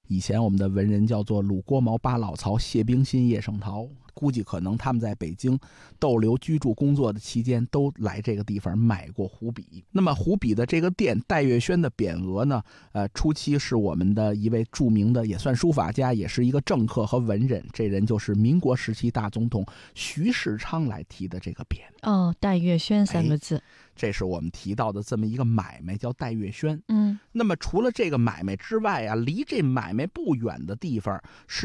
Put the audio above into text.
以前我们的文人叫做鲁郭毛巴老曹谢冰心叶圣陶，估计可能他们在北京逗留居住工作的期间都来这个地方买过湖笔。那么湖笔的这个店戴月轩的匾额呢，初期是我们的一位著名的也算书法家，也是一个政客和文人，这人就是民国时期大总统徐世昌来提的这个匾。 哦，戴月轩3个字， 这是我们提到的这么一个买卖叫戴月轩。 嗯， 那么除了这个买卖之外啊，离这买卖不远的地方是